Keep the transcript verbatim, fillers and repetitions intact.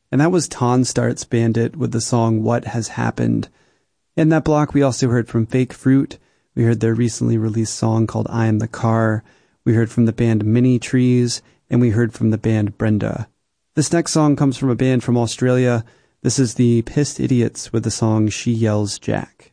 And that was Tonstarts Bandit with the song What Has Happened. In that block, we also heard from Fake Fruit. We heard their recently released song called I Am the Car. We heard from the band Mini Trees, and we heard from the band Brenda. This next song comes from a band from Australia. This is the Pissed Idiots with the song She Yells Jack.